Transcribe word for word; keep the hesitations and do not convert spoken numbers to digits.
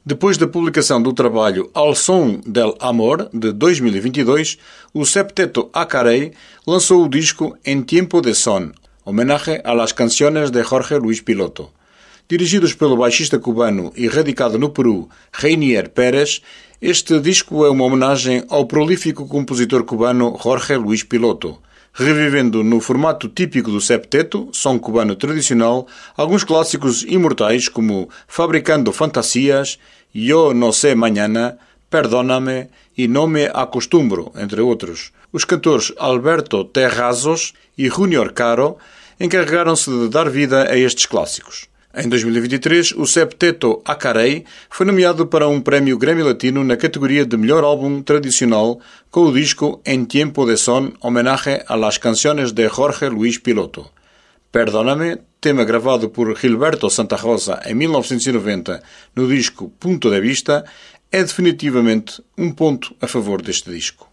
Depois da publicação do trabalho Al Son del Amor, de dois mil e vinte e dois, o Septeto Acarey lançou o disco En Tiempo de Son, homenagem a las canciones de Jorge Luis Piloto. Dirigidos pelo baixista cubano e radicado no Peru, Reinier Pérez, este disco é uma homenagem ao prolífico compositor cubano Jorge Luis Piloto, revivendo no formato típico do septeto, som cubano tradicional, alguns clássicos imortais como Fabricando Fantasias, Yo No Sé Mañana, Perdóname e No Me Acostumbro, entre outros. Os cantores Alberto Terrazos e Junior Caro encarregaram-se de dar vida a estes clássicos. Em dois mil e vinte e três, o Septeto Acarey foi nomeado para um prémio Grammy Latino na categoria de melhor álbum tradicional com o disco En Tiempo de Son, homenagem a las canciones de Jorge Luis Piloto. Perdóname, tema gravado por Gilberto Santa Rosa em mil novecentos e noventa no disco Punto de Vista, é definitivamente um ponto a favor deste disco.